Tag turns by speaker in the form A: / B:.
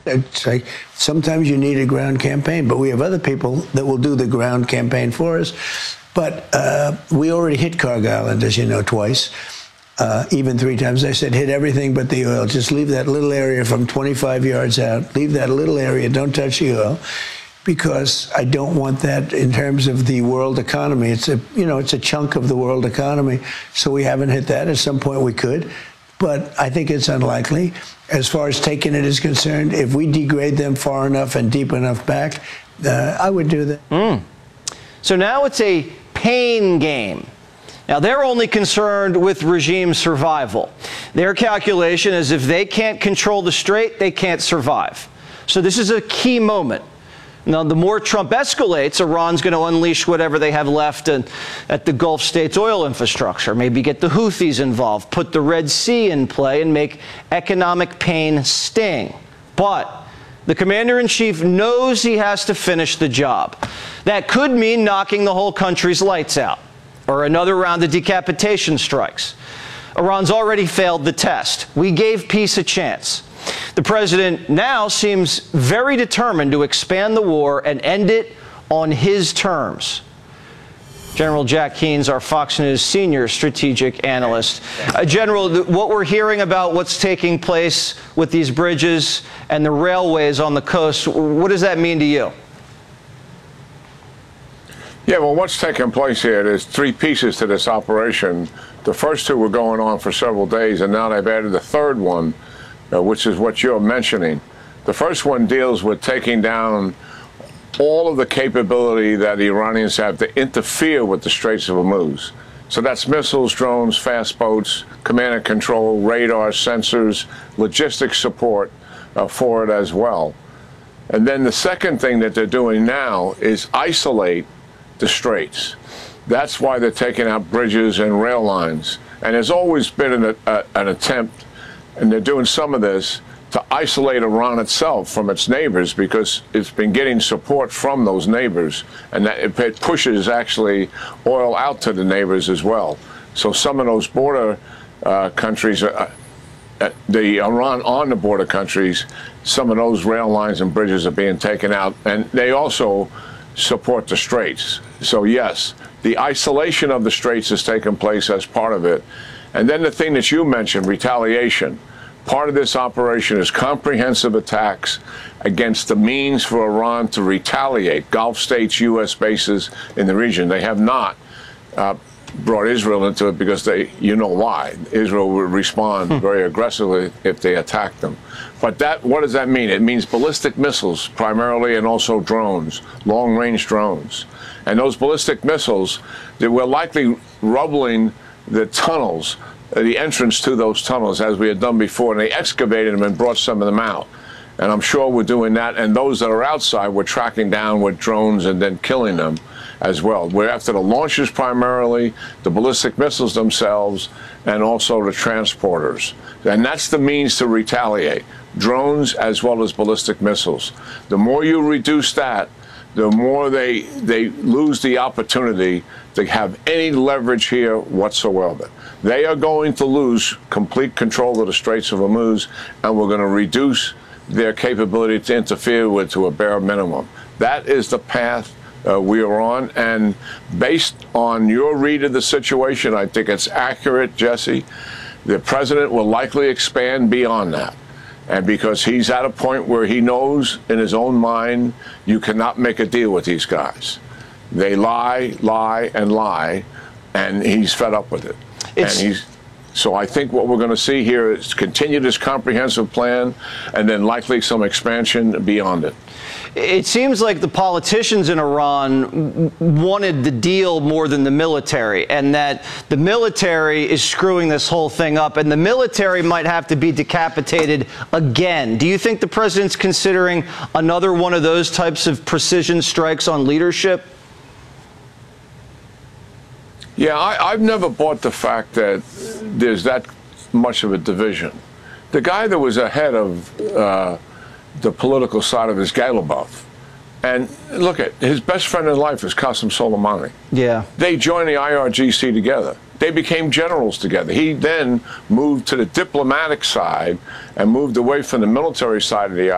A: It's like sometimes you need a ground campaign, but we have other people that will do the ground campaign for us. But we already hit Cargill Island, as you know, twice, even 3 times. I said, hit everything but the oil. Just leave that little area from 25 yards out. Leave that little area. Don't touch the oil. Because I don't want that in terms of the world economy. It's a chunk of the world economy. So we haven't hit that. At some point we could, but I think it's unlikely. As far as taking it is concerned, if we degrade them far enough and deep enough back, I would do that.
B: So now it's a pain game. Now, they're only concerned with regime survival. Their calculation is if they can't control the strait, they can't survive. So this is a key moment. Now, the more Trump escalates, Iran's going to unleash whatever they have left at the Gulf states' oil infrastructure, maybe get the Houthis involved, put the Red Sea in play, and make economic pain sting. But the commander-in-chief knows he has to finish the job. That could mean knocking the whole country's lights out, or another round of decapitation strikes. Iran's already failed the test. We gave peace a chance. The president now seems very determined to expand the war and end it on his terms. General Jack Keane, our Fox News senior strategic analyst. General, what we're hearing about what's taking place with these bridges and the railways on the coast, what does that mean to you?
C: Yeah, well, what's taking place here, there's 3 pieces to this operation. The first 2 were going on for several days, and now they've added the third one, which is what you're mentioning. The first one deals with taking down all of the capability that the Iranians have to interfere with the Straits of Hormuz. So that's missiles, drones, fast boats, command and control, radar, sensors, logistics support for it as well. And then the second thing that they're doing now is isolate the straits. That's why they're taking out bridges and rail lines. And there's always been an attempt, and they're doing some of this, to isolate Iran itself from its neighbors because it's been getting support from those neighbors, and that it pushes actually oil out to the neighbors as well. So some of those border countries, the Iran on the border countries, some of those rail lines and bridges are being taken out, and they also support the straits. So yes, the isolation of the straits has taken place as part of it. And then the thing that you mentioned, retaliation. Part of this operation is comprehensive attacks against the means for Iran to retaliate. Gulf states, U.S. bases in the region. They have not brought Israel into it because you know why. Israel would respond very aggressively if they attacked them. But what does that mean? It means ballistic missiles primarily, and also drones, long-range drones. And those ballistic missiles, they were likely rubbling the tunnels, the entrance to those tunnels, as we had done before, and they excavated them and brought some of them out. And I'm sure we're doing that. And those that are outside, we're tracking down with drones and then killing them as well. We're after the launchers primarily, the ballistic missiles themselves, and also the transporters. And that's the means to retaliate, drones as well as ballistic missiles. The more you reduce that, the more they lose the opportunity to have any leverage here whatsoever. They are going to lose complete control of the Straits of Hormuz, and we're going to reduce their capability to interfere with to a bare minimum. That is the path we are on, and based on your read of the situation, I think it's accurate, Jesse. The president will likely expand beyond that. And because he's at a point where he knows in his own mind, you cannot make a deal with these guys. They lie, lie, and lie, and he's fed up with it. So I think what we're going to see here is continue this comprehensive plan, and then likely some expansion beyond it.
B: It seems like the politicians in Iran wanted the deal more than the military, and that the military is screwing this whole thing up, and the military might have to be decapitated again. Do you think the president's considering another one of those types of precision strikes on leadership?
C: Yeah, I've never bought the fact that there's that much of a division. The guy that was ahead of the political side of is Ghalibaf. And look at his best friend in life is Qasem Soleimani.
B: Yeah.
C: They joined the IRGC together. They became generals together. He then moved to the diplomatic side and moved away from the military side of the